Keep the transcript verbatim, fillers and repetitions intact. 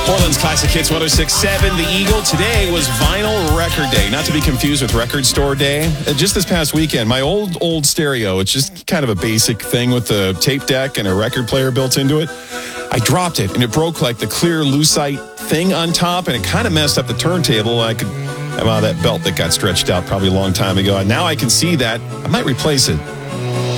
Portland's Classic Hits one oh six point seven. The Eagle. Today was Vinyl Record Day, not to be confused with Record Store Day. Uh, Just this past weekend, my old, old stereo, it's just kind of a basic thing with the tape deck and a record player built into it. I dropped it, and it broke like the clear lucite thing on top, and it kind of messed up the turntable. I could, well, that belt that got stretched out probably a long time ago. And now I can see that. I might replace it.